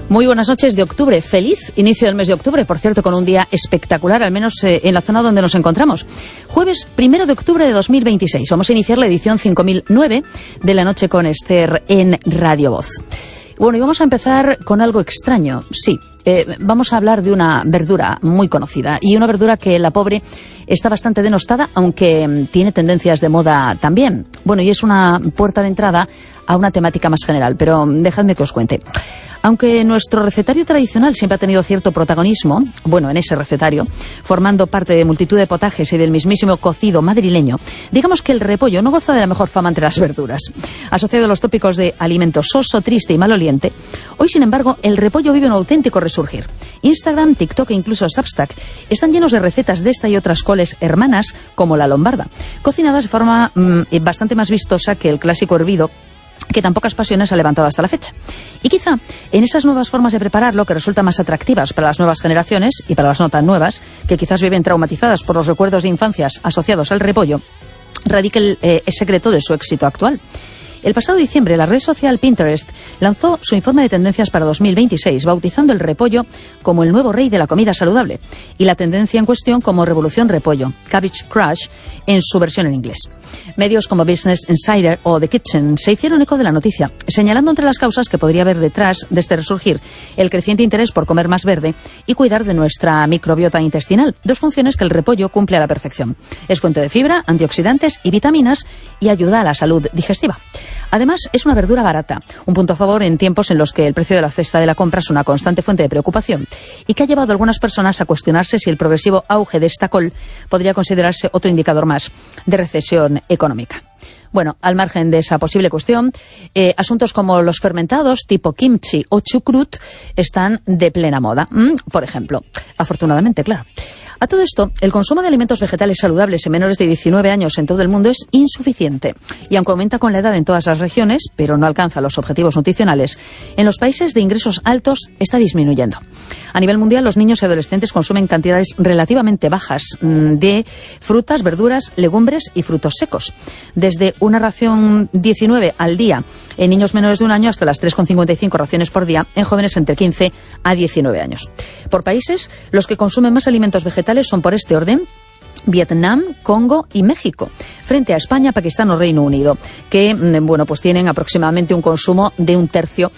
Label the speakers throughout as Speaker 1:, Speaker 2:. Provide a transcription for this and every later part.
Speaker 1: Muy buenas noches de octubre. Feliz inicio del mes de octubre, por cierto, con un día espectacular, al menos en la zona donde nos encontramos. Jueves 1 de octubre de 2026. Vamos a iniciar la edición 5009 de La Noche con Esther en Radio Voz. Bueno, y vamos a empezar con algo extraño. Sí, vamos a hablar de una verdura muy conocida y una verdura que la pobre está bastante denostada, aunque tiene tendencias de moda también. Bueno, y es una puerta de entrada a una temática más general, pero dejadme que os cuente. Aunque nuestro recetario tradicional siempre ha tenido cierto protagonismo, bueno, en ese recetario, formando parte de multitud de potajes y del mismísimo cocido madrileño, digamos que el repollo no goza de la mejor fama entre las verduras. Asociado a los tópicos de alimento soso, triste y maloliente, hoy, sin embargo, el repollo vive un auténtico resurgir. Instagram, TikTok e incluso Substack están llenos de recetas de esta y otras coles hermanas, como la lombarda, cocinadas de forma bastante más vistosa que el clásico hervido, que tan pocas pasiones ha levantado hasta la fecha. Y quizá en esas nuevas formas de prepararlo, que resultan más atractivas para las nuevas generaciones y para las no tan nuevas, que quizás viven traumatizadas por los recuerdos de infancias asociados al repollo, radica el secreto de su éxito actual. El pasado diciembre, la red social Pinterest lanzó su informe de tendencias para 2026, bautizando el repollo como el nuevo rey de la comida saludable y la tendencia en cuestión como Revolución Repollo, Cabbage Crush, en su versión en inglés. Medios como Business Insider o The Kitchen se hicieron eco de la noticia, señalando entre las causas que podría haber detrás de este resurgir el creciente interés por comer más verde y cuidar de nuestra microbiota intestinal, dos funciones que el repollo cumple a la perfección. Es fuente de fibra, antioxidantes y vitaminas y ayuda a la salud digestiva. Además, es una verdura barata, un punto a favor en tiempos en los que el precio de la cesta de la compra es una constante fuente de preocupación y que ha llevado a algunas personas a cuestionarse si el progresivo auge de esta col podría considerarse otro indicador más de recesión económica. Bueno, al margen de esa posible cuestión, asuntos como los fermentados tipo kimchi o chucrut están de plena moda. Por ejemplo, afortunadamente, claro. A todo esto, el consumo de alimentos vegetales saludables en menores de 19 años en todo el mundo es insuficiente. Y aunque aumenta con la edad en todas las regiones, pero no alcanza los objetivos nutricionales, en los países de ingresos altos está disminuyendo. A nivel mundial, los niños y adolescentes consumen cantidades relativamente bajas de frutas, verduras, legumbres y frutos secos. Desde una ración 19 al día en niños menores de un año hasta las 3,55 raciones por día en jóvenes entre 15 a 19 años. Por países, los que consumen más alimentos vegetales son por este orden: Vietnam, Congo y México, frente a España, Pakistán o Reino Unido, que pues tienen aproximadamente un consumo de un tercio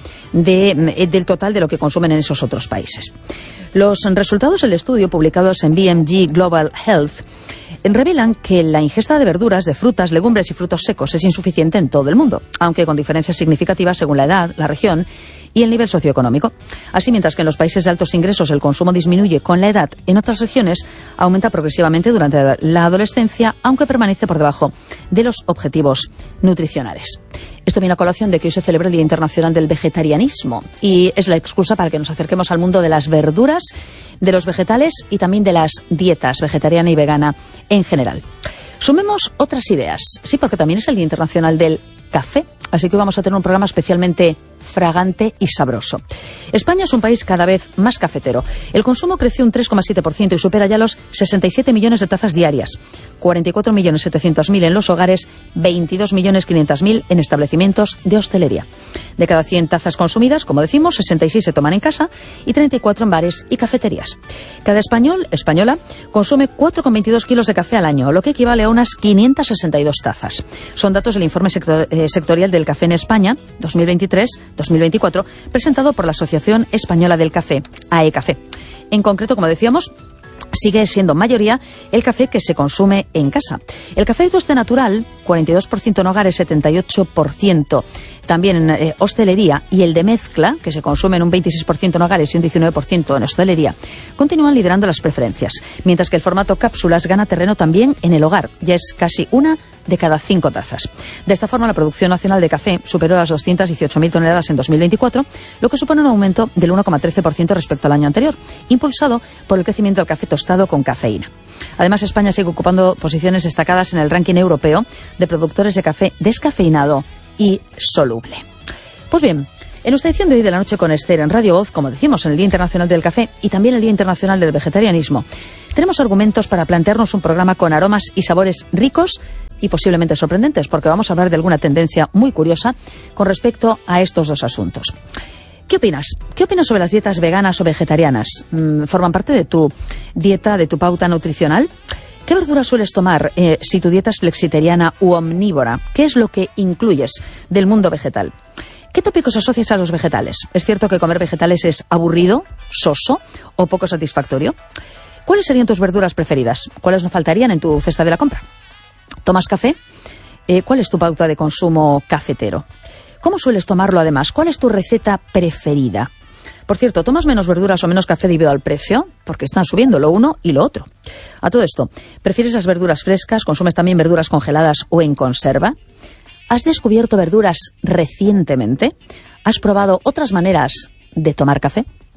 Speaker 1: del total de lo que consumen en esos otros países. Los resultados del estudio publicados en BMG Global Health revelan que la ingesta de verduras, de frutas, legumbres y frutos secos es insuficiente en todo el mundo, aunque con diferencias significativas según la edad, la región y el nivel socioeconómico. Así, mientras que en los países de altos ingresos el consumo disminuye con la edad, en otras regiones aumenta progresivamente durante la adolescencia, aunque permanece por debajo de los objetivos nutricionales. Esto viene a colación de que hoy se celebra el Día Internacional del Vegetarianismo y es la excusa para que nos acerquemos al mundo de las verduras, de los vegetales y también de las dietas vegetariana y vegana en general. Sumemos otras ideas, sí, porque también es el Día Internacional del Café, así que hoy vamos a tener un programa especialmente fragante y sabroso. España es un país cada vez más cafetero. El consumo creció un 3,7% y supera ya los 67 millones de tazas diarias. 44.700.000 en los hogares, 22.500.000 en establecimientos de hostelería. De cada 100 tazas consumidas, como decimos, 66 se toman en casa y 34 en bares y cafeterías. Cada española consume 4,22 kilos de café al año, lo que equivale a unas 562 tazas. Son datos del informe sectorial del café en España 2023-2024, presentado por la Asociación Española del Café, AECafé. En concreto, como decíamos, sigue siendo mayoría el café que se consume en casa. El café de tueste natural, 42% en hogares, 78% también en hostelería, y el de mezcla, que se consume en un 26% en hogares y un 19% en hostelería, continúan liderando las preferencias, mientras que el formato cápsulas gana terreno también en el hogar, ya es casi una de cada 5 tazas. De esta forma, la producción nacional de café superó las 218.000 toneladas en 2024, lo que supone un aumento del 1,13% respecto al año anterior, impulsado por el crecimiento del café tostado con cafeína. Además, España sigue ocupando posiciones destacadas en el ranking europeo de productores de café descafeinado y soluble. Pues bien, en nuestra edición de hoy de La Noche con Esther en Radio Voz, como decimos, en el Día Internacional del Café y también el Día Internacional del Vegetarianismo, tenemos argumentos para plantearnos un programa con aromas y sabores ricos y posiblemente sorprendentes, porque vamos a hablar de alguna tendencia muy curiosa con respecto a estos dos asuntos. ¿Qué opinas? ¿Qué opinas sobre las dietas veganas o vegetarianas? ¿Forman parte de tu dieta, de tu pauta nutricional? ¿Qué verduras sueles tomar si tu dieta es flexitariana u omnívora? ¿Qué es lo que incluyes del mundo vegetal? ¿Qué tópicos asocias a los vegetales? ¿Es cierto que comer vegetales es aburrido, soso o poco satisfactorio? ¿Cuáles serían tus verduras preferidas? ¿Cuáles no faltarían en tu cesta de la compra? ¿Tomas café? ¿Cuál es tu pauta de consumo cafetero? ¿Cómo sueles tomarlo además? ¿Cuál es tu receta preferida? Por cierto, ¿tomas menos verduras o menos café debido al precio? Porque están subiendo lo uno y lo otro. A todo esto, ¿prefieres las verduras frescas? ¿Consumes también verduras congeladas o en conserva? ¿Has descubierto verduras recientemente? ¿Has probado otras maneras de tomar café?